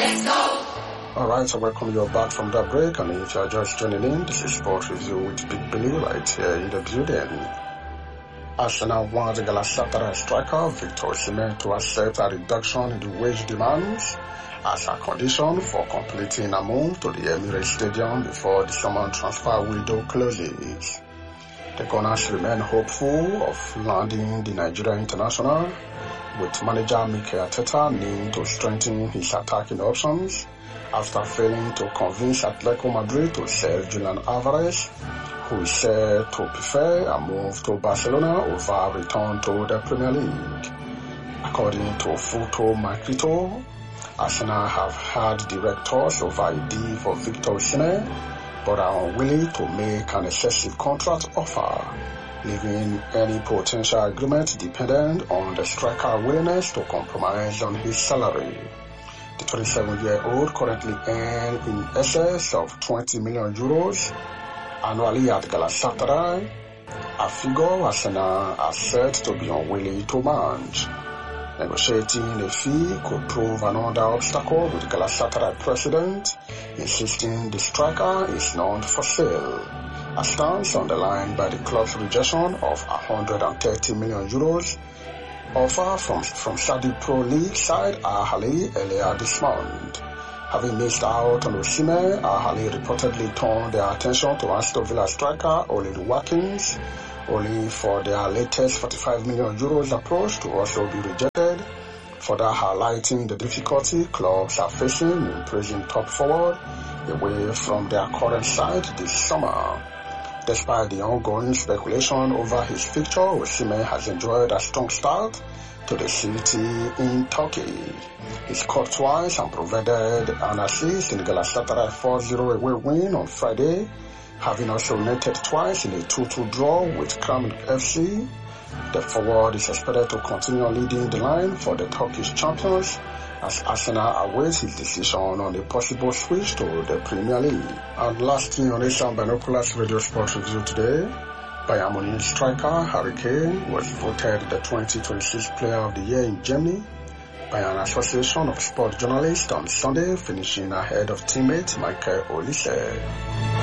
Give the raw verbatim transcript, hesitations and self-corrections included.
Let's go! Alright, so welcome you back from that break, and if you are just joining in, this is Sport Review with Big Billy right here in the building. Arsenal wants the Galatasaray striker Victor Osimhen to accept a reduction in the wage demands as a condition for completing a move to the Emirates Stadium before the summer transfer window closes. The Gunners remain hopeful of landing the Nigerian international, with manager Mikel Arteta named to strengthen his attacking options after failing to convince Atletico Madrid to sell Julian Alvarez, who is said to prefer a move to Barcelona over a return to the Premier League. According to Football Mercato, Arsenal have had direct talks over a deal for Victor Osimhen, but are unwilling to make an excessive contract offer, leaving any potential agreement dependent on the striker's willingness to compromise on his salary. The twenty-seven-year-old currently earns in excess of twenty million euros annually at Galatasaray, a figure Arsenal are said to be unwilling to match. Negotiating a fee could prove another obstacle, with Galatasaray president insisting the striker is not for sale, a stance underlined by the club's rejection of one hundred thirty million euros offer from, from Saudi Pro League side Al Ahly earlier this month. Having missed out on Osimhen, Al Ahly reportedly turned their attention to Aston Villa striker Ollie Watkins, only for their latest forty-five million euros approach to also be rejected, further highlighting the difficulty clubs are facing in praising top forward away from their current side this summer. Despite the ongoing speculation over his future, Osimhen has enjoyed a strong start to the city in Turkey. He scored twice and provided an assist in the Galatasaray four zero away win on Friday, having also netted twice in a two two draw with Kram F C. The forward is expected to continue leading the line for the Turkish champions as Arsenal awaits his decision on a possible switch to the Premier League. And lastly, on Asian Binoculars Radio Sport Review today, Bayern Munich striker Harry Kane was voted the twenty twenty-six Player of the Year in Germany by an association of sport journalists on Sunday, finishing ahead of teammate Michael Olise.